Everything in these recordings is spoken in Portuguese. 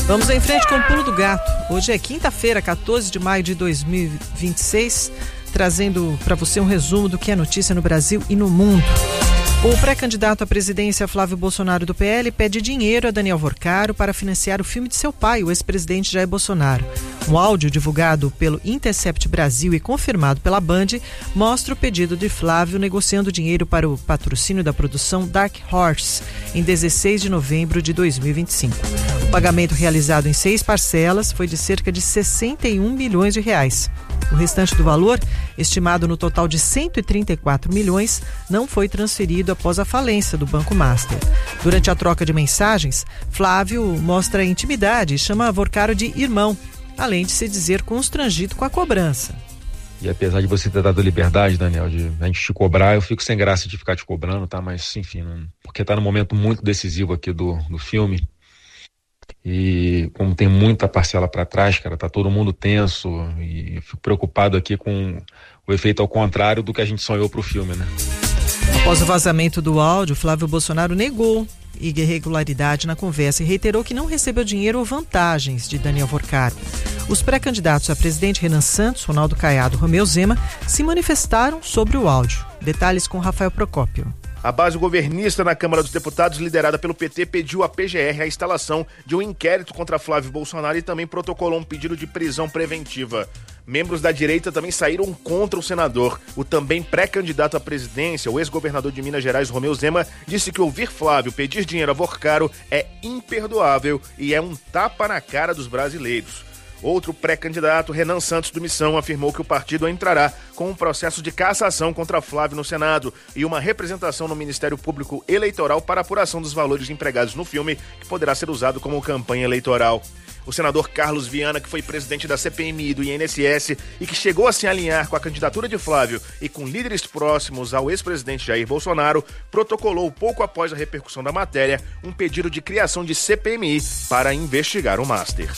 Vamos em frente com o Pulo do Gato. Hoje é quinta-feira, 14 de maio de 2026, trazendo para você um resumo do que é notícia no Brasil e no mundo. O pré-candidato à presidência Flávio Bolsonaro do PL pede dinheiro a Daniel Vorcaro para financiar o filme de seu pai, o ex-presidente Jair Bolsonaro. Um áudio divulgado pelo Intercept Brasil e confirmado pela Band mostra o pedido de Flávio negociando dinheiro para o patrocínio da produção Dark Horse em 16 de novembro de 2025. O pagamento realizado em 6 parcelas foi de cerca de 61 milhões de reais. O restante do valor, estimado no total de 134 milhões, não foi transferido após a falência do Banco Master. Durante a troca de mensagens, Flávio mostra intimidade e chama Vorcaro de irmão, além de se dizer constrangido com a cobrança. E apesar de você ter dado liberdade, Daniel, de a gente te cobrar, eu fico sem graça de ficar te cobrando, tá? Mas, enfim, porque tá num momento muito decisivo aqui do filme. E como tem muita parcela para trás, cara, tá todo mundo tenso e eu fico preocupado aqui com o efeito ao contrário do que a gente sonhou pro filme, né? Após o vazamento do áudio, Flávio Bolsonaro negou irregularidade na conversa e reiterou que não recebeu dinheiro ou vantagens de Daniel Vorcaro. Os pré-candidatos a presidente Renan Santos, Ronaldo Caiado e Romeu Zema se manifestaram sobre o áudio. Detalhes com Rafael Procópio. A base governista na Câmara dos Deputados, liderada pelo PT, pediu à PGR a instalação de um inquérito contra Flávio Bolsonaro e também protocolou um pedido de prisão preventiva. Membros da direita também saíram contra o senador. O também pré-candidato à presidência, o ex-governador de Minas Gerais, Romeu Zema, disse que ouvir Flávio pedir dinheiro a Vorcaro é imperdoável e é um tapa na cara dos brasileiros. Outro pré-candidato, Renan Santos do Missão, afirmou que o partido entrará com um processo de cassação contra Flávio no Senado e uma representação no Ministério Público Eleitoral para apuração dos valores empregados no filme, que poderá ser usado como campanha eleitoral. O senador Carlos Viana, que foi presidente da CPMI e do INSS e que chegou a se alinhar com a candidatura de Flávio e com líderes próximos ao ex-presidente Jair Bolsonaro, protocolou pouco após a repercussão da matéria um pedido de criação de CPMI para investigar o Master.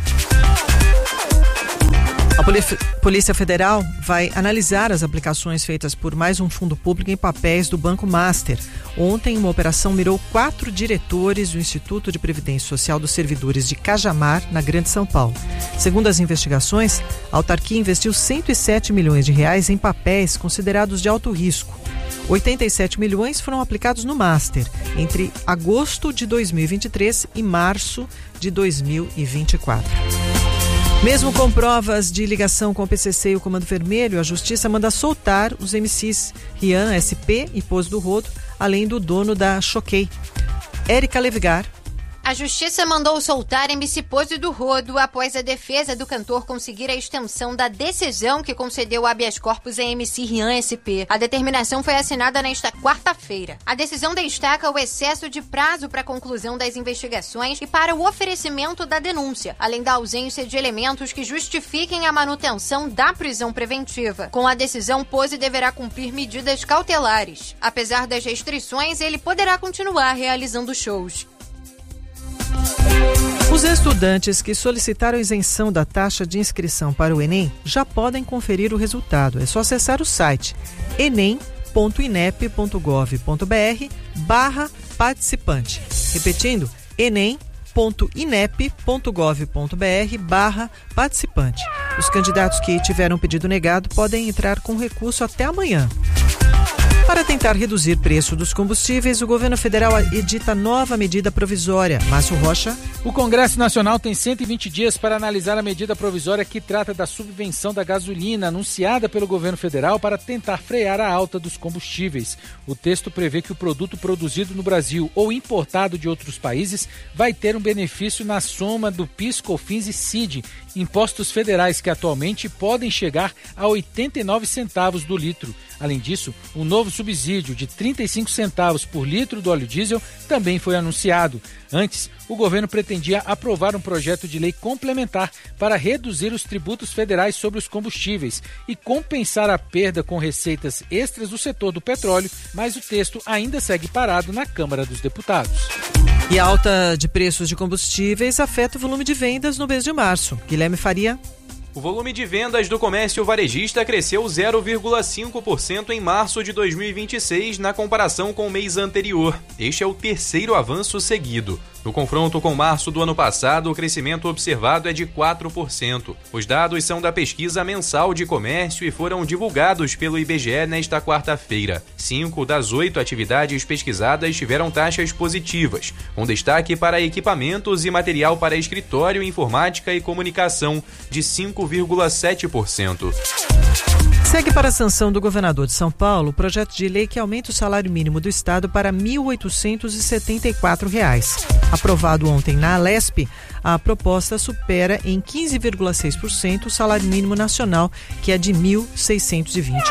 A Polícia Federal vai analisar as aplicações feitas por mais um fundo público em papéis do Banco Master. Ontem, uma operação mirou 4 diretores do Instituto de Previdência Social dos Servidores de Cajamar, na Grande São Paulo. Segundo as investigações, a autarquia investiu 107 milhões de reais em papéis considerados de alto risco. 87 milhões foram aplicados no Master entre agosto de 2023 e março de 2024. Mesmo com provas de ligação com o PCC e o Comando Vermelho, a Justiça manda soltar os MCs Rian, SP e Pose do Rodo, além do dono da Choquei. Érica Levigar. A Justiça mandou soltar MC Pose do Rodo após a defesa do cantor conseguir a extensão da decisão que concedeu habeas corpus a MC Rian SP. A determinação foi assinada nesta quarta-feira. A decisão destaca o excesso de prazo para a conclusão das investigações e para o oferecimento da denúncia, além da ausência de elementos que justifiquem a manutenção da prisão preventiva. Com a decisão, Pose deverá cumprir medidas cautelares. Apesar das restrições, ele poderá continuar realizando shows. Os estudantes que solicitaram isenção da taxa de inscrição para o Enem já podem conferir o resultado. É só acessar o site enem.inep.gov.br/participante. Repetindo, enem.inep.gov.br/participante. Os candidatos que tiveram pedido negado podem entrar com recurso até amanhã. Para tentar reduzir o preço dos combustíveis, o governo federal edita nova medida provisória. Márcio Rocha. O Congresso Nacional tem 120 dias para analisar a medida provisória que trata da subvenção da gasolina anunciada pelo governo federal para tentar frear a alta dos combustíveis. O texto prevê que o produto produzido no Brasil ou importado de outros países vai ter um benefício na soma do PIS, COFINS e CID, impostos federais que atualmente podem chegar a 89 centavos do litro. Além disso, um novo subsídio de 35 centavos por litro do óleo diesel também foi anunciado. Antes, o governo pretendia aprovar um projeto de lei complementar para reduzir os tributos federais sobre os combustíveis e compensar a perda com receitas extras do setor do petróleo, mas o texto ainda segue parado na Câmara dos Deputados. E a alta de preços de combustíveis afeta o volume de vendas no mês de março. Guilherme Faria. O volume de vendas do comércio varejista cresceu 0,5% em março de 2026 na comparação com o mês anterior. Este é o terceiro avanço seguido. No confronto com março do ano passado, o crescimento observado é de 4%. Os dados são da pesquisa mensal de comércio e foram divulgados pelo IBGE nesta quarta-feira. 5 das 8 atividades pesquisadas tiveram taxas positivas, com destaque para equipamentos e material para escritório, informática e comunicação, de 5,7%. Segue para a sanção do governador de São Paulo o projeto de lei que aumenta o salário mínimo do estado para R$ 1.874. Aprovado ontem na Alesp, a proposta supera em 15,6% o salário mínimo nacional, que é de R$ 1.621.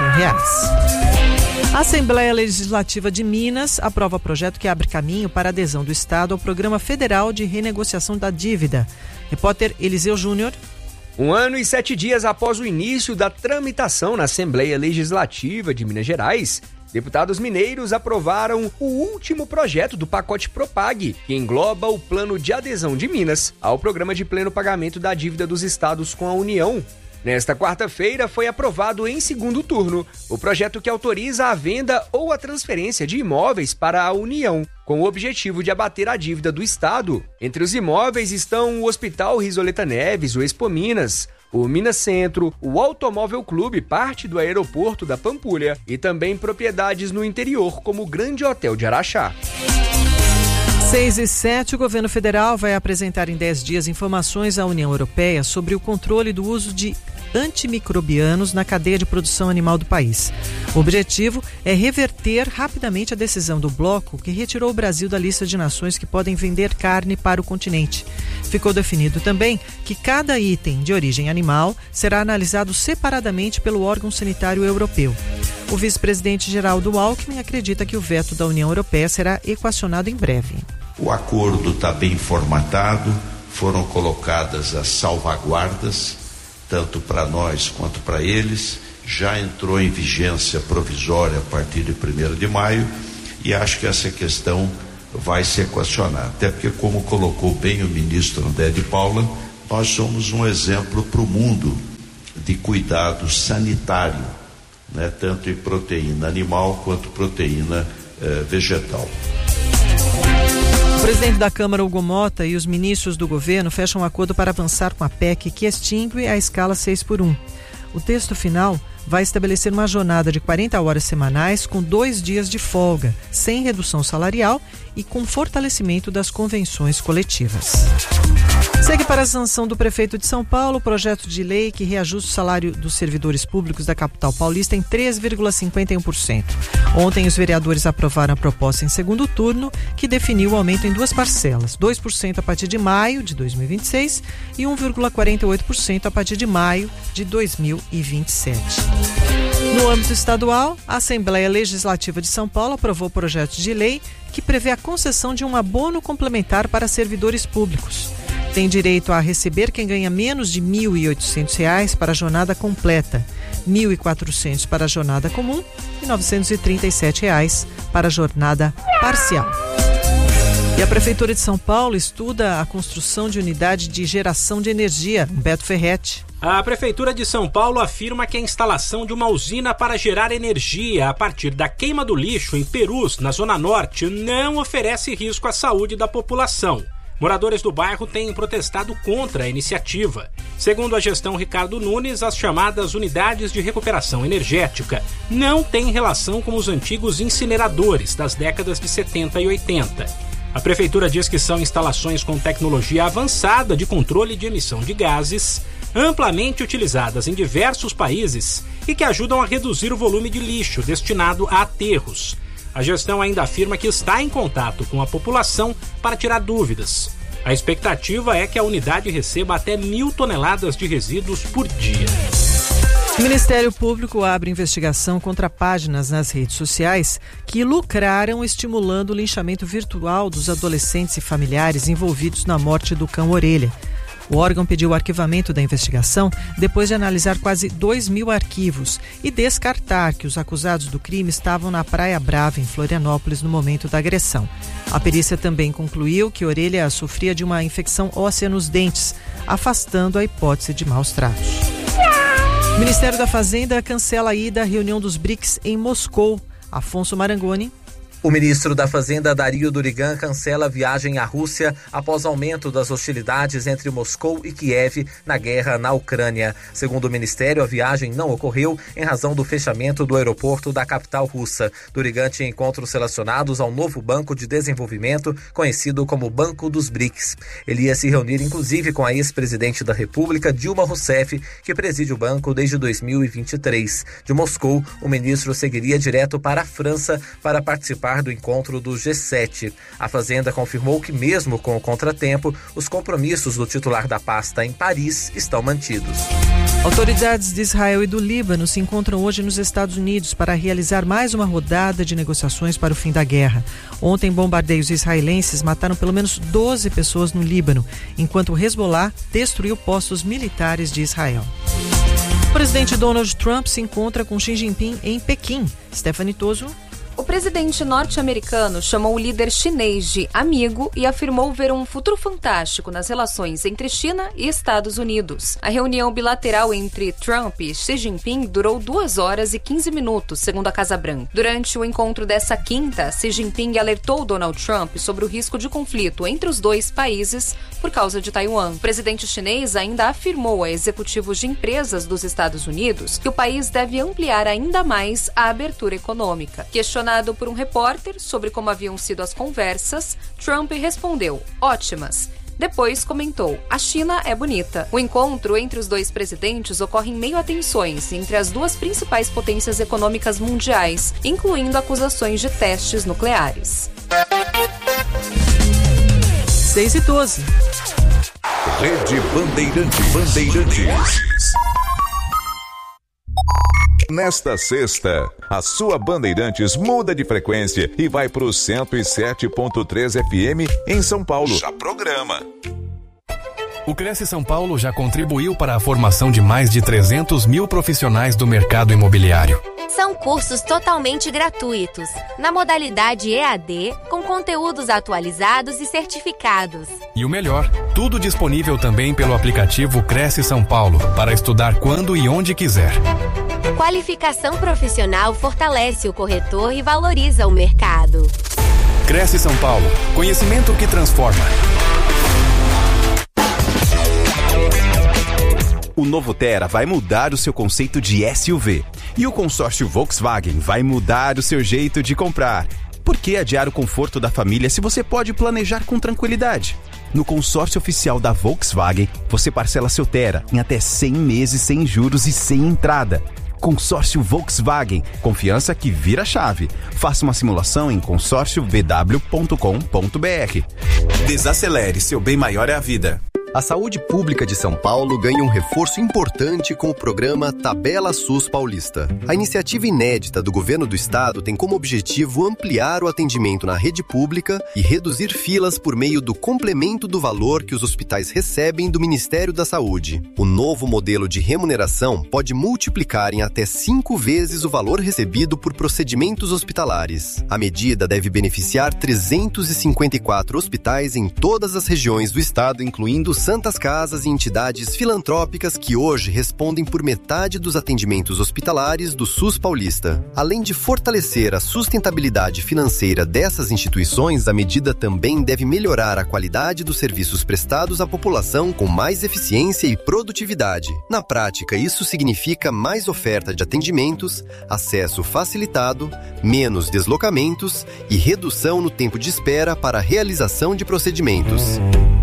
A Assembleia Legislativa de Minas aprova projeto que abre caminho para a adesão do estado ao Programa Federal de Renegociação da Dívida. Repórter Eliseu Júnior. 1 ano e 7 dias após o início da tramitação na Assembleia Legislativa de Minas Gerais, deputados mineiros aprovaram o último projeto do pacote Propag, que engloba o plano de adesão de Minas ao programa de pleno pagamento da dívida dos estados com a União. Nesta quarta-feira foi aprovado em segundo turno o projeto que autoriza a venda ou a transferência de imóveis para a União, com o objetivo de abater a dívida do estado. Entre os imóveis estão o Hospital Risoleta Neves, o Expo Minas, o Minas Centro, o Automóvel Clube, parte do aeroporto da Pampulha, e também propriedades no interior, como o Grande Hotel de Araxá. 6 e 7, o governo federal vai apresentar em 10 dias informações à União Europeia sobre o controle do uso de antimicrobianos na cadeia de produção animal do país. O objetivo é reverter rapidamente a decisão do bloco que retirou o Brasil da lista de nações que podem vender carne para o continente. Ficou definido também que cada item de origem animal será analisado separadamente pelo órgão sanitário europeu. O vice-presidente Geraldo Alckmin acredita que o veto da União Europeia será equacionado em breve. O acordo está bem formatado, foram colocadas as salvaguardas, tanto para nós quanto para eles, já entrou em vigência provisória a partir de 1º de maio e acho que essa questão vai se equacionar, até porque, como colocou bem o ministro André de Paula, nós somos um exemplo para o mundo de cuidado sanitário, né, tanto em proteína animal quanto proteína vegetal. O presidente da Câmara, Hugo Mota, e os ministros do governo fecham um acordo para avançar com a PEC que extingue a escala 6x1. O texto final vai estabelecer uma jornada de 40 horas semanais com 2 dias de folga, sem redução salarial e com fortalecimento das convenções coletivas. Segue para a sanção do prefeito de São Paulo o projeto de lei que reajusta o salário dos servidores públicos da capital paulista em 3,51%. Ontem, os vereadores aprovaram a proposta em segundo turno, que definiu o aumento em 2 parcelas, 2% a partir de maio de 2026 e 1,48% a partir de maio de 2027. No âmbito estadual, a Assembleia Legislativa de São Paulo aprovou o projeto de lei que prevê a concessão de um abono complementar para servidores públicos. Tem direito a receber quem ganha menos de R$ 1.800 para a jornada completa, R$ 1.400 para a jornada comum e R$ 937 para a jornada parcial. E a Prefeitura de São Paulo estuda a construção de unidade de geração de energia. Beto Ferretti. A Prefeitura de São Paulo afirma que a instalação de uma usina para gerar energia a partir da queima do lixo em Perus, na Zona Norte, não oferece risco à saúde da população. Moradores do bairro têm protestado contra a iniciativa. Segundo a gestão Ricardo Nunes, as chamadas unidades de recuperação energética não têm relação com os antigos incineradores das décadas de 70 e 80. A prefeitura diz que são instalações com tecnologia avançada de controle de emissão de gases, amplamente utilizadas em diversos países e que ajudam a reduzir o volume de lixo destinado a aterros. A gestão ainda afirma que está em contato com a população para tirar dúvidas. A expectativa é que a unidade receba até 1.000 toneladas de resíduos por dia. O Ministério Público abre investigação contra páginas nas redes sociais que lucraram estimulando o linchamento virtual dos adolescentes e familiares envolvidos na morte do cão Orelha. O órgão pediu o arquivamento da investigação depois de analisar quase 2.000 arquivos e descartar que os acusados do crime estavam na Praia Brava, em Florianópolis, no momento da agressão. A perícia também concluiu que Orelha sofria de uma infecção óssea nos dentes, afastando a hipótese de maus tratos. O Ministério da Fazenda cancela a ida à reunião dos BRICS em Moscou. Afonso Marangoni. O ministro da Fazenda, Dario Durigan, cancela a viagem à Rússia após aumento das hostilidades entre Moscou e Kiev na guerra na Ucrânia. Segundo o ministério, a viagem não ocorreu em razão do fechamento do aeroporto da capital russa. Durigan tinha encontros relacionados ao novo Banco de Desenvolvimento, conhecido como Banco dos BRICS. Ele ia se reunir, inclusive, com a ex-presidente da República, Dilma Rousseff, que preside o banco desde 2023. De Moscou, o ministro seguiria direto para a França para participar do encontro do G7. A Fazenda confirmou que, mesmo com o contratempo, os compromissos do titular da pasta em Paris estão mantidos. Autoridades de Israel e do Líbano se encontram hoje nos Estados Unidos para realizar mais uma rodada de negociações para o fim da guerra. Ontem, bombardeios israelenses mataram pelo menos 12 pessoas no Líbano, enquanto o Hezbollah destruiu postos militares de Israel. O presidente Donald Trump se encontra com Xi Jinping em Pequim. Stephanie Toso. O presidente norte-americano chamou o líder chinês de amigo e afirmou ver um futuro fantástico nas relações entre China e Estados Unidos. A reunião bilateral entre Trump e Xi Jinping durou 2 horas e 15 minutos, segundo a Casa Branca. Durante o encontro dessa quinta, Xi Jinping alertou Donald Trump sobre o risco de conflito entre os dois países por causa de Taiwan. O presidente chinês ainda afirmou a executivos de empresas dos Estados Unidos que o país deve ampliar ainda mais a abertura econômica. Questionado por um repórter sobre como haviam sido as conversas, Trump respondeu: ótimas. Depois comentou: a China é bonita. O encontro entre os dois presidentes ocorre em meio a tensões entre as duas principais potências econômicas mundiais, incluindo acusações de testes nucleares. 6:12. Rede Bandeirantes. Nesta sexta, a sua Bandeirantes muda de frequência e vai para o 107.3 FM em São Paulo. Já programa. O Cresce São Paulo já contribuiu para a formação de mais de 300 mil profissionais do mercado imobiliário. São cursos totalmente gratuitos, na modalidade EAD, com conteúdos atualizados e certificados. E o melhor, tudo disponível também pelo aplicativo Cresce São Paulo, para estudar quando e onde quiser. Qualificação profissional fortalece o corretor e valoriza o mercado. Cresce São Paulo, conhecimento que transforma. O novo Tera vai mudar o seu conceito de SUV. E o consórcio Volkswagen vai mudar o seu jeito de comprar. Por que adiar o conforto da família se você pode planejar com tranquilidade? No consórcio oficial da Volkswagen, você parcela seu Tera em até 100 meses sem juros e sem entrada. Consórcio Volkswagen, confiança que vira chave. Faça uma simulação em consórciovw.com.br. Desacelere, seu bem maior é a vida. A saúde pública de São Paulo ganha um reforço importante com o programa Tabela SUS Paulista. A iniciativa inédita do governo do estado tem como objetivo ampliar o atendimento na rede pública e reduzir filas por meio do complemento do valor que os hospitais recebem do Ministério da Saúde. O novo modelo de remuneração pode multiplicar em até 5 vezes o valor recebido por procedimentos hospitalares. A medida deve beneficiar 354 hospitais em todas as regiões do estado, incluindo santas casas e entidades filantrópicas que hoje respondem por metade dos atendimentos hospitalares do SUS paulista. Além de fortalecer a sustentabilidade financeira dessas instituições, a medida também deve melhorar a qualidade dos serviços prestados à população com mais eficiência e produtividade. Na prática, isso significa mais oferta de atendimentos, acesso facilitado, menos deslocamentos e redução no tempo de espera para a realização de procedimentos.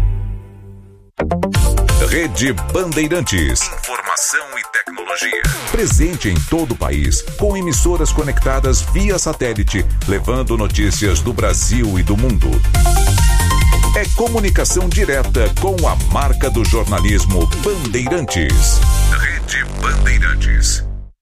Rede Bandeirantes. Informação e tecnologia. Presente em todo o país, com emissoras conectadas via satélite, levando notícias do Brasil e do mundo. É comunicação direta com a marca do jornalismo Bandeirantes. Rede Bandeirantes.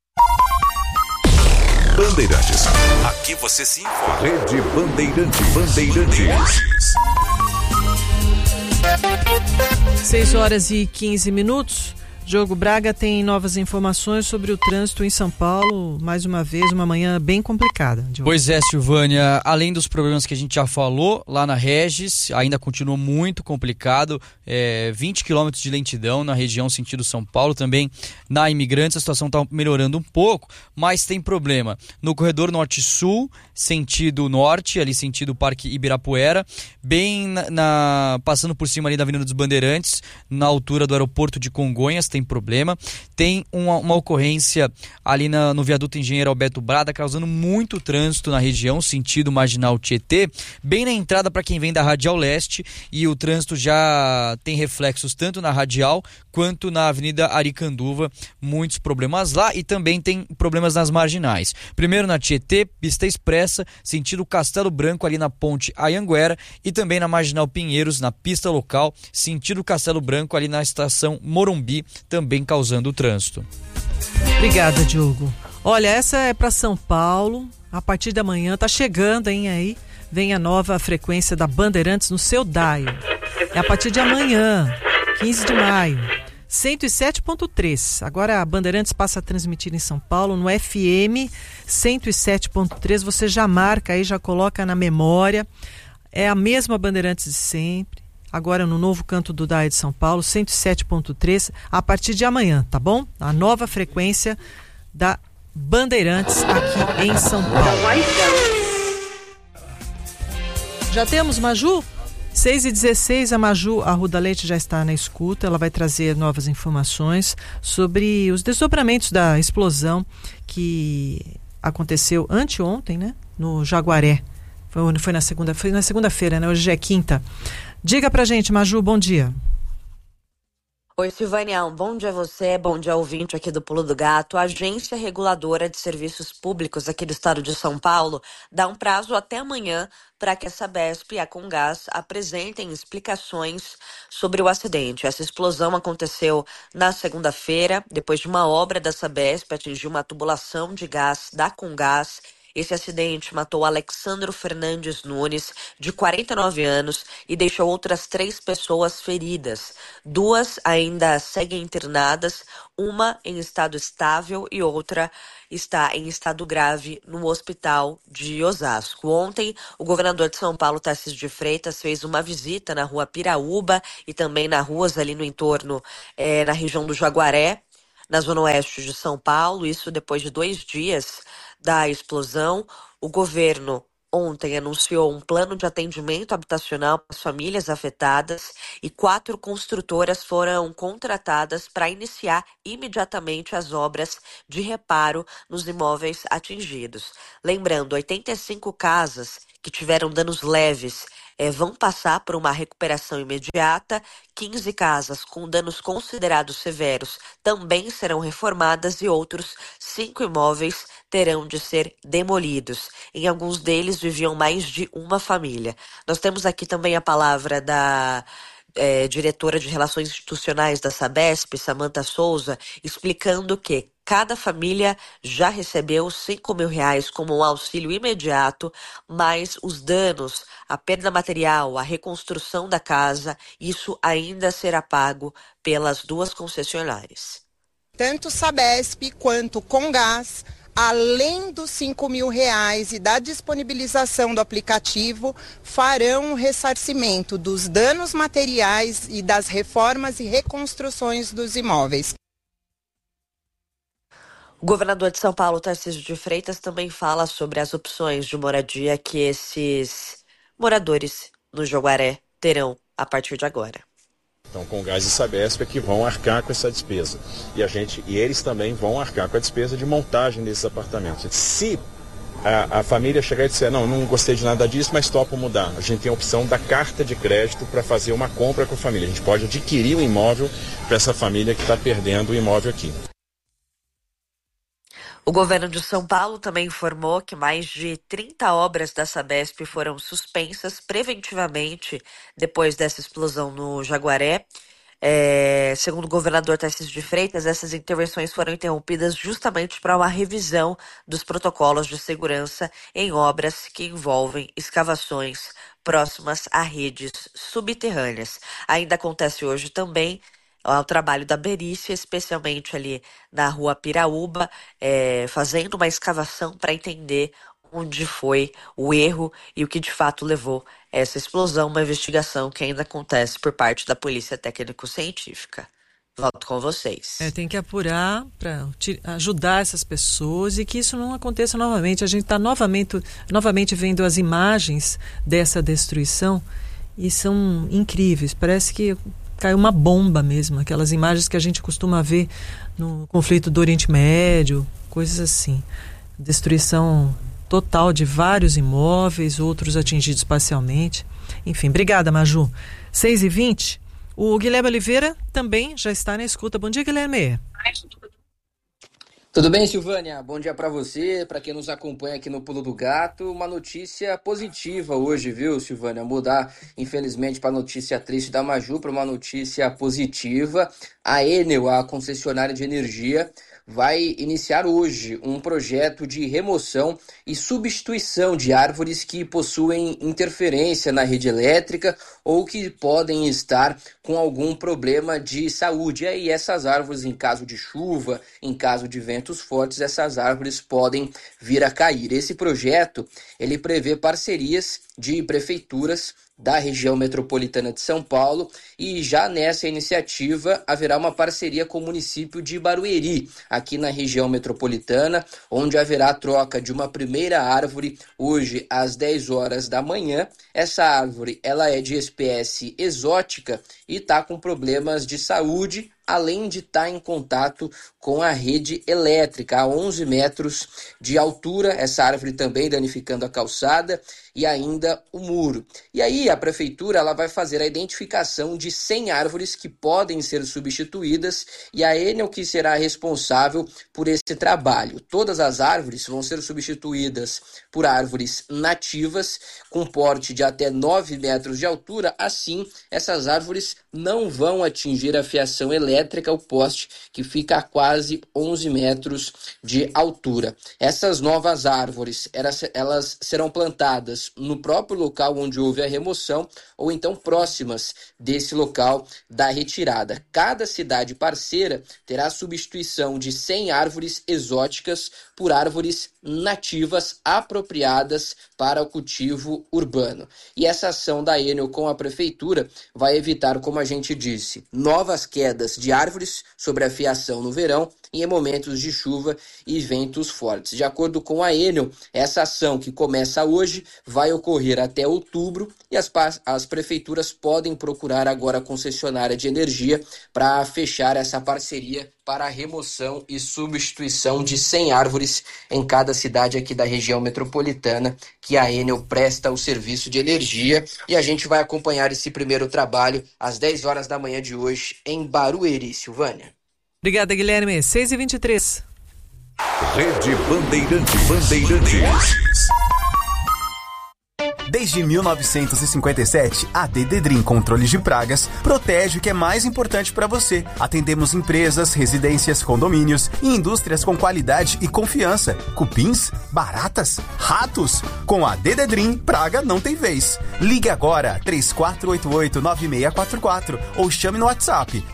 Bandeirantes. Aqui você se informa. Rede Bandeirantes. 6 horas e 15 minutos. Diogo Braga tem novas informações sobre o trânsito em São Paulo. Mais uma vez, uma manhã bem complicada. Diogo. Pois é, Silvânia. Além dos problemas que a gente já falou, lá na Regis, ainda continua muito complicado. 20 quilômetros de lentidão na região sentido São Paulo. Também na Imigrantes a situação está melhorando um pouco, mas tem problema. No corredor norte-sul, sentido norte, ali sentido Parque Ibirapuera, bem passando por cima ali da Avenida dos Bandeirantes, na altura do aeroporto de Congonhas, tem problema. Tem uma ocorrência ali no viaduto Engenheiro Alberto Brada, causando muito trânsito na região, sentido Marginal Tietê, bem na entrada para quem vem da Radial Leste, e o trânsito já tem reflexos tanto na Radial quanto na Avenida Aricanduva, muitos problemas lá, e também tem problemas nas marginais. Primeiro na Tietê, pista expressa, sentido Castelo Branco ali na ponte Anhanguera, e também na Marginal Pinheiros, na pista local, sentido Castelo Branco ali na estação Morumbi, também causando o trânsito. Obrigada, Diogo. Olha, essa é para São Paulo. A partir da manhã tá chegando, hein, aí. Vem a nova frequência da Bandeirantes no seu dial. É a partir de amanhã, 15 de maio. 107.3. Agora a Bandeirantes passa a transmitir em São Paulo no FM 107.3. Você já marca aí, já coloca na memória. É a mesma Bandeirantes de sempre. Agora no novo canto do dial de São Paulo, 107.3, a partir de amanhã, tá bom? A nova frequência da Bandeirantes aqui em São Paulo. Já temos Maju? 6h16, a Maju Arruda Leite já está na escuta. Ela vai trazer novas informações sobre os desdobramentos da explosão que aconteceu anteontem, né? No Jaguaré. Foi na segunda-feira, né? Hoje já é quinta. Diga pra gente, Maju, bom dia. Oi, Silvânia, bom dia a você, bom dia ouvinte aqui do Pulo do Gato. A Agência Reguladora de Serviços Públicos aqui do estado de São Paulo dá um prazo até amanhã para que a Sabesp e a Comgás apresentem explicações sobre o acidente. Essa explosão aconteceu na segunda-feira, depois de uma obra da Sabesp atingir uma tubulação de gás da Comgás. Esse acidente matou Alexandro Fernandes Nunes, de 49 anos, e deixou outras 3 pessoas feridas. 2 ainda seguem internadas, uma em estado estável e outra está em estado grave no hospital de Osasco. Ontem, o governador de São Paulo, Tarcísio de Freitas, fez uma visita na rua Piraúba e também nas ruas ali no entorno, na região do Jaguaré, na zona oeste de São Paulo, isso depois de 2 dias da explosão. O governo ontem anunciou um plano de atendimento habitacional para as famílias afetadas e 4 construtoras foram contratadas para iniciar imediatamente as obras de reparo nos imóveis atingidos. Lembrando, 85 casas que tiveram danos leves vão passar por uma recuperação imediata. 15 casas com danos considerados severos também serão reformadas e outros 5 imóveis terão de ser demolidos. Em alguns deles viviam mais de uma família. Nós temos aqui também a palavra da diretora de Relações Institucionais da Sabesp, Samanta Souza, explicando que cada família já recebeu R$5 mil como um auxílio imediato, mas os danos, a perda material, a reconstrução da casa, isso ainda será pago pelas 2 concessionárias. Tanto Sabesp quanto Comgás, além dos R$5 mil e da disponibilização do aplicativo, farão o ressarcimento dos danos materiais e das reformas e reconstruções dos imóveis. O governador de São Paulo, Tarcísio de Freitas, também fala sobre as opções de moradia que esses moradores no Jaguaré terão a partir de agora. Então, Comgás e Sabesp é que vão arcar com essa despesa. E eles também vão arcar com a despesa de montagem desses apartamentos. Se a família chegar e disser, não gostei de nada disso, mas topo mudar, a gente tem a opção da carta de crédito para fazer uma compra com a família. A gente pode adquirir o imóvel para essa família que está perdendo o imóvel aqui. O governo de São Paulo também informou que mais de 30 obras da Sabesp foram suspensas preventivamente depois dessa explosão no Jaguaré. Segundo o governador Tarcísio de Freitas, essas intervenções foram interrompidas justamente para uma revisão dos protocolos de segurança em obras que envolvem escavações próximas a redes subterrâneas. Ainda acontece hoje também ao trabalho da perícia, especialmente ali na rua Piraúba, fazendo uma escavação para entender onde foi o erro e o que de fato levou a essa explosão, uma investigação que ainda acontece por parte da Polícia Técnico-Científica. Volto com vocês. Tem que apurar para ajudar essas pessoas e que isso não aconteça novamente. A gente está novamente vendo as imagens dessa destruição e são incríveis. Parece que caiu uma bomba mesmo. Aquelas imagens que a gente costuma ver no conflito do Oriente Médio, coisas assim. Destruição total de vários imóveis, outros atingidos parcialmente. Enfim, obrigada, Maju. 6h20. O Guilherme Oliveira também já está na escuta. Bom dia, Guilherme. Tudo bem, Silvânia? Bom dia para você, para quem nos acompanha aqui no Pulo do Gato. Uma notícia positiva hoje, viu, Silvânia? Mudar, infelizmente, para a notícia triste da Maju para uma notícia positiva. A Enel, a concessionária de energia, vai iniciar hoje um projeto de remoção e substituição de árvores que possuem interferência na rede elétrica ou que podem estar com algum problema de saúde. E aí essas árvores, em caso de chuva, em caso de ventos fortes, essas árvores podem vir a cair. Esse projeto, ele prevê parcerias de prefeituras da região metropolitana de São Paulo e já nessa iniciativa haverá uma parceria com o município de Barueri, aqui na região metropolitana, onde haverá a troca de uma primeira árvore hoje às 10 horas da manhã. Essa árvore, ela é de espécie exótica e está com problemas de saúde, além de estar em contato com a rede elétrica a 11 metros de altura, essa árvore também danificando a calçada e ainda o muro. E aí a prefeitura ela vai fazer a identificação de 100 árvores que podem ser substituídas e a Enel que será responsável por esse trabalho. Todas as árvores vão ser substituídas por árvores nativas com porte de até 9 metros de altura, assim essas árvores não vão atingir a fiação elétrica, o poste que fica a quase 11 metros de altura. Essas novas árvores, elas serão plantadas no próprio local onde houve a remoção ou então próximas desse local da retirada. Cada cidade parceira terá substituição de 100 árvores exóticas por árvores nativas apropriadas para o cultivo urbano. E essa ação da Enel com a prefeitura vai evitar, como a gente disse, novas quedas de árvores sobre a fiação no verão e em momentos de chuva e ventos fortes. De acordo com a Enel, essa ação que começa hoje vai ocorrer até outubro e as prefeituras podem procurar agora a concessionária de energia para fechar essa parceria para a remoção e substituição de 100 árvores em cada cidade aqui da região metropolitana que a Enel presta o serviço de energia. E a gente vai acompanhar esse primeiro trabalho às 10 horas da manhã de hoje em Barueri, Silvânia. Obrigada, Guilherme. 6h23. Rede Bandeirantes. Desde 1957, a Dededrim Controles de Pragas protege o que é mais importante para você. Atendemos empresas, residências, condomínios e indústrias com qualidade e confiança. Cupins, baratas, ratos. Com a Dededrim, praga não tem vez. Ligue agora 3488-9644 ou chame no WhatsApp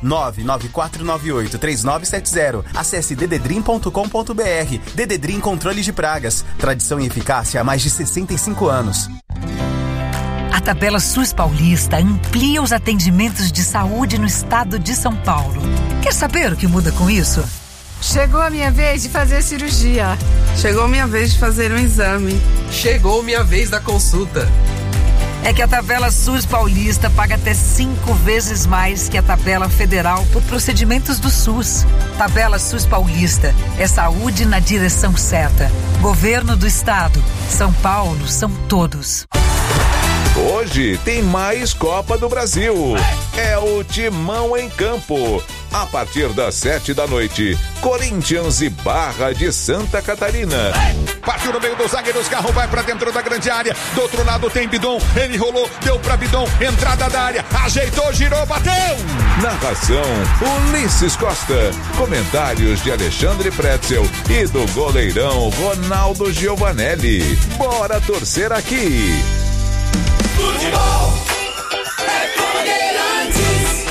99498-3970. Acesse dededrim.com.br. Dededrim Controles de Pragas. Tradição e eficácia há mais de 65 anos. A Tabela SUS Paulista amplia os atendimentos de saúde no estado de São Paulo. Quer saber o que muda com isso? Chegou a minha vez de fazer cirurgia. Chegou a minha vez de fazer um exame. Chegou minha vez da consulta. É que a Tabela SUS Paulista paga até 5 vezes mais que a Tabela Federal por procedimentos do SUS. Tabela SUS Paulista é saúde na direção certa. Governo do Estado. São Paulo são todos. Hoje tem mais Copa do Brasil. É o Timão em campo. A partir das 7 da noite, Corinthians e Barra de Santa Catarina. Partiu no meio dos zagueiros, carro vai pra dentro da grande área. Do outro lado tem Bidon, ele rolou, deu pra Bidon, entrada da área, ajeitou, girou, bateu! Narração, Ulisses Costa. Comentários de Alexandre Pretzel e do goleirão Ronaldo Giovanelli. Bora torcer aqui! Futebol é Bandeirantes.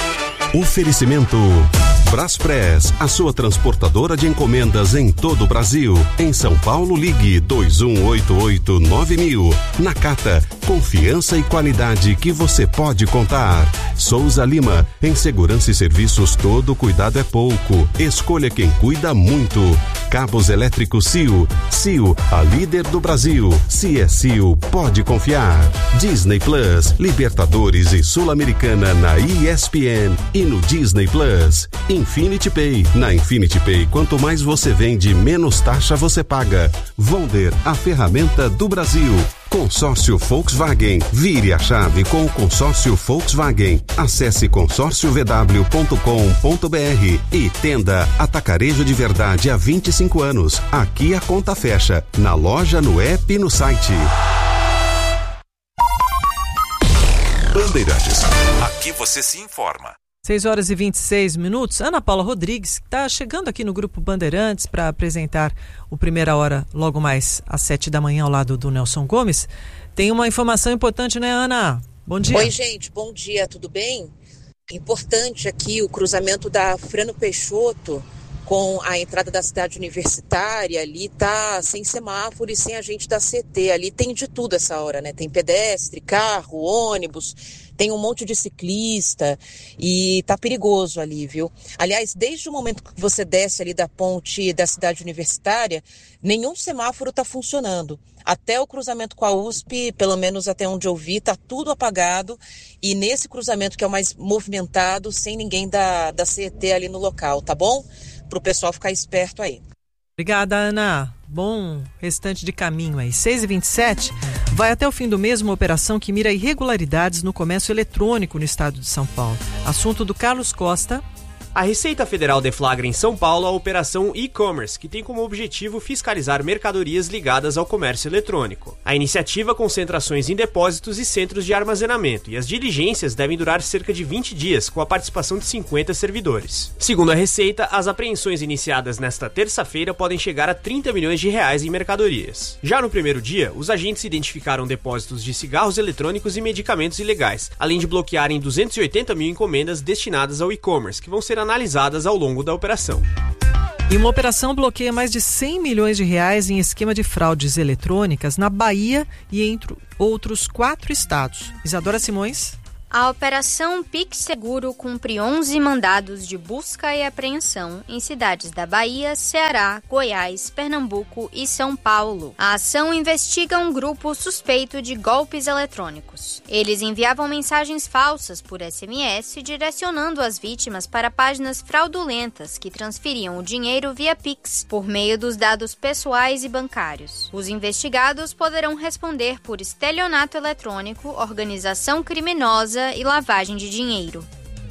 Oferecimento Braspress, a sua transportadora de encomendas em todo o Brasil. Em São Paulo, ligue 2188-9000. Nakata, confiança e qualidade que você pode contar. Souza Lima, em segurança e serviços todo cuidado é pouco. Escolha quem cuida muito. Cabos elétricos CIO. CIO, a líder do Brasil. Se é CIO, pode confiar. Disney Plus, Libertadores e Sul-Americana na ESPN e no Disney Plus. Infinity Pay. Na Infinity Pay, quanto mais você vende, menos taxa você paga. Vonder, a ferramenta do Brasil. Consórcio Volkswagen. Vire a chave com o consórcio Volkswagen. Acesse consórciovw.com.br e Tenda Atacarejo de Verdade há 25 anos. Aqui a conta fecha. Na loja, no app e no site. Bandeirantes. Aqui você se informa. 6 horas e 26 minutos. Ana Paula Rodrigues está chegando aqui no Grupo Bandeirantes para apresentar o Primeira Hora logo mais às 7 da manhã ao lado do Nelson Gomes. Tem uma informação importante, né, Ana? Bom dia. Oi, gente. Bom dia. Tudo bem? Importante aqui o cruzamento da Frano Peixoto com a entrada da cidade universitária. Ali tá sem semáforo e sem agente da CT. Ali tem de tudo essa hora, né? Tem pedestre, carro, ônibus, tem um monte de ciclista e tá perigoso ali, viu? Aliás, desde o momento que você desce ali da ponte da cidade universitária, nenhum semáforo tá funcionando. Até o cruzamento com a USP, pelo menos até onde eu vi, tá tudo apagado. E nesse cruzamento que é o mais movimentado, sem ninguém da CET ali no local, tá bom? Pro pessoal ficar esperto aí. Obrigada, Ana. Bom restante de caminho aí. 6h27, vai até o fim do mês uma operação que mira irregularidades no comércio eletrônico no estado de São Paulo. Assunto do Carlos Costa. A Receita Federal deflagra em São Paulo a Operação E-Commerce, que tem como objetivo fiscalizar mercadorias ligadas ao comércio eletrônico. A iniciativa concentra ações em depósitos e centros de armazenamento, e as diligências devem durar cerca de 20 dias, com a participação de 50 servidores. Segundo a Receita, as apreensões iniciadas nesta terça-feira podem chegar a 30 milhões de reais em mercadorias. Já no primeiro dia, os agentes identificaram depósitos de cigarros eletrônicos e medicamentos ilegais, além de bloquearem 280 mil encomendas destinadas ao e-commerce, que vão ser analisadas ao longo da operação. E uma operação bloqueia mais de 100 milhões de reais em esquema de fraudes eletrônicas na Bahia e entre outros 4 estados. Isadora Simões. A Operação PicSeguro cumpre 11 mandados de busca e apreensão em cidades da Bahia, Ceará, Goiás, Pernambuco e São Paulo. A ação investiga um grupo suspeito de golpes eletrônicos. Eles enviavam mensagens falsas por SMS, direcionando as vítimas para páginas fraudulentas que transferiam o dinheiro via Pix por meio dos dados pessoais e bancários. Os investigados poderão responder por estelionato eletrônico, organização criminosa e lavagem de dinheiro.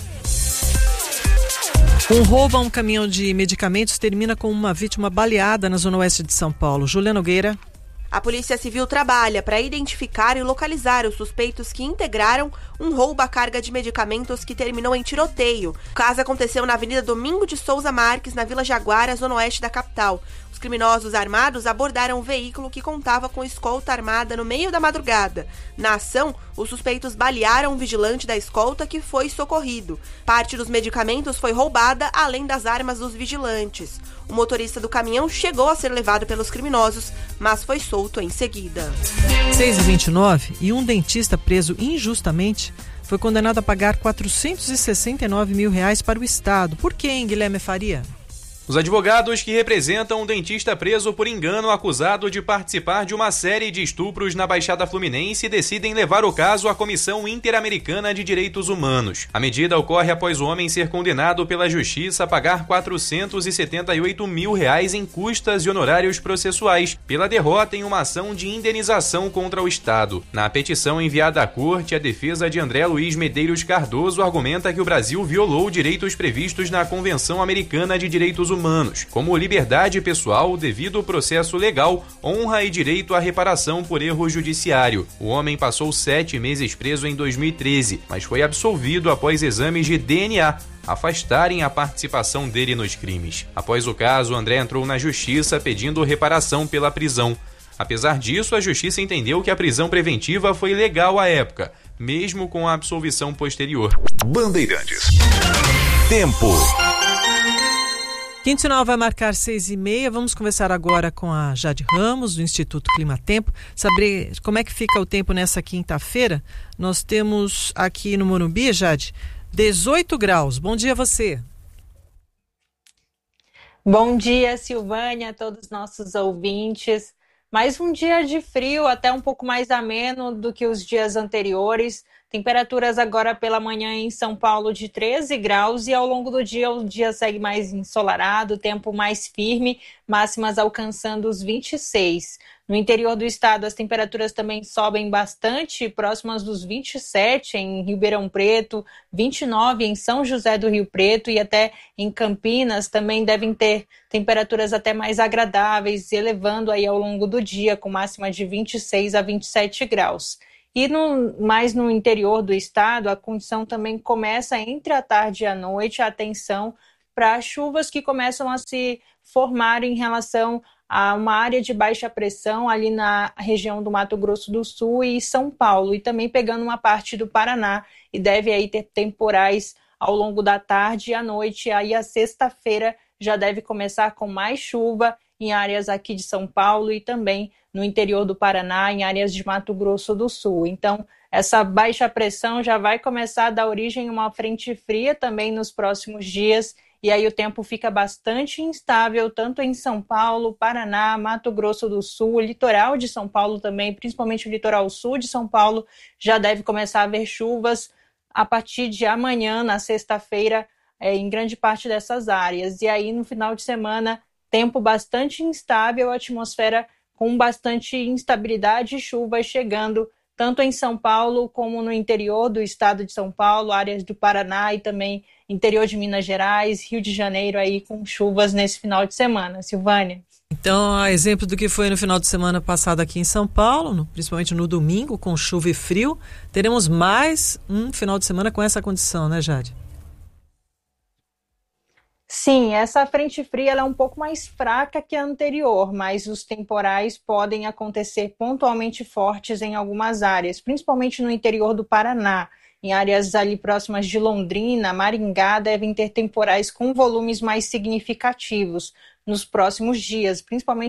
Um roubo a um caminhão de medicamentos termina com uma vítima baleada na zona oeste de São Paulo. Juliana Nogueira. A Polícia Civil trabalha para identificar e localizar os suspeitos que integraram um roubo à carga de medicamentos que terminou em tiroteio. O caso aconteceu na Avenida Domingo de Souza Marques, na Vila Jaguara, zona oeste da capital. Os criminosos armados abordaram um veículo que contava com escolta armada no meio da madrugada. Na ação, os suspeitos balearam um vigilante da escolta que foi socorrido. Parte dos medicamentos foi roubada, além das armas dos vigilantes. O motorista do caminhão chegou a ser levado pelos criminosos, mas foi solto em seguida. 6h29, e um dentista preso injustamente foi condenado a pagar R$469 mil para o Estado. Por quê, hein, Guilherme Faria? Os advogados que representam um dentista preso por engano acusado de participar de uma série de estupros na Baixada Fluminense decidem levar o caso à Comissão Interamericana de Direitos Humanos. A medida ocorre após o homem ser condenado pela Justiça a pagar R$478 mil em custas e honorários processuais pela derrota em uma ação de indenização contra o Estado. Na petição enviada à Corte, a defesa de André Luiz Medeiros Cardoso argumenta que o Brasil violou direitos previstos na Convenção Americana de Direitos Humanos, como liberdade pessoal, devido processo legal, honra e direito à reparação por erro judiciário. O homem passou 7 meses preso em 2013, mas foi absolvido após exames de DNA afastarem a participação dele nos crimes. Após o caso, André entrou na justiça pedindo reparação pela prisão. Apesar disso, a justiça entendeu que a prisão preventiva foi legal à época, mesmo com a absolvição posterior. Bandeirantes. Tempo. Quinto sinal vai marcar 6h30. Vamos conversar agora com a Jade Ramos, do Instituto Climatempo, saber como é que fica o tempo nessa quinta-feira. Nós temos aqui no Morumbi, Jade, 18 graus. Bom dia a você. Bom dia, Silvânia, a todos os nossos ouvintes. Mais um dia de frio, até um pouco mais ameno do que os dias anteriores. Temperaturas agora pela manhã em São Paulo de 13 graus e ao longo do dia o dia segue mais ensolarado, tempo mais firme, máximas alcançando os 26. No interior do estado as temperaturas também sobem bastante, próximas dos 27 em Ribeirão Preto, 29 em São José do Rio Preto e até em Campinas também devem ter temperaturas até mais agradáveis, elevando aí ao longo do dia com máxima de 26 a 27 graus. E mais no interior do estado, a condição também começa entre a tarde e a noite, atenção para chuvas que começam a se formar em relação a uma área de baixa pressão ali na região do Mato Grosso do Sul e São Paulo, e também pegando uma parte do Paraná, e deve aí ter temporais ao longo da tarde e à noite. Aí a sexta-feira já deve começar com mais chuva em áreas aqui de São Paulo e também no interior do Paraná, em áreas de Mato Grosso do Sul. Então, essa baixa pressão já vai começar a dar origem a uma frente fria também nos próximos dias, e aí o tempo fica bastante instável, tanto em São Paulo, Paraná, Mato Grosso do Sul, o litoral de São Paulo também, principalmente o litoral sul de São Paulo, já deve começar a haver chuvas a partir de amanhã, na sexta-feira, em grande parte dessas áreas. E aí, no final de semana, tempo bastante instável, atmosfera com bastante instabilidade e chuvas chegando tanto em São Paulo como no interior do estado de São Paulo, áreas do Paraná e também interior de Minas Gerais, Rio de Janeiro aí com chuvas nesse final de semana. Silvânia. Então, a exemplo do que foi no final de semana passado aqui em São Paulo, principalmente no domingo, com chuva e frio, teremos mais um final de semana com essa condição, né, Jade? Sim, essa frente fria ela é um pouco mais fraca que a anterior, mas os temporais podem acontecer pontualmente fortes em algumas áreas, principalmente no interior do Paraná. Em áreas ali próximas de Londrina, Maringá, devem ter temporais com volumes mais significativos nos próximos dias, principalmente